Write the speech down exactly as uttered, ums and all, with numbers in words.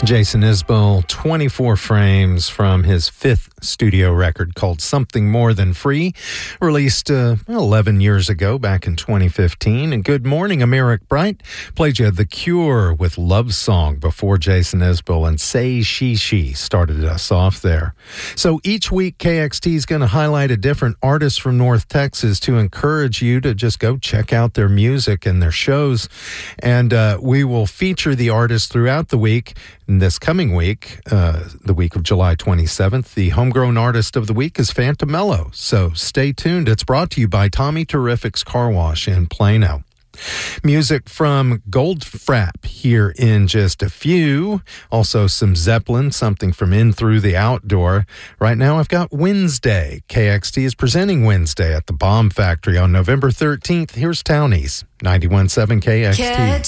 Jason Isbell, twenty-four frames from his fifth studio record called Something More Than Free, released uh, eleven years ago, back in twenty fifteen. And Good Morning, I'm Eric Bright. Played you The Cure with Love Song before Jason Isbell, and Say She She started us off there. So each week, K X T is going to highlight a different artist from North Texas to encourage you to just go check out their music and their shows. And uh, we will feature the artists throughout the week. This coming week, uh, the week of July twenty-seventh, the Homegrown Artist of the Week is Phantom Mellow. So stay tuned. It's brought to you by Tommy Terrific's Car Wash in Plano. Music from Goldfrapp here in just a few. Also some Zeppelin, something from In Through the Outdoor. Right now I've got Wednesday. K X T is presenting Wednesday at the Bomb Factory on November thirteenth. Here's Townies, ninety-one point seven K X T.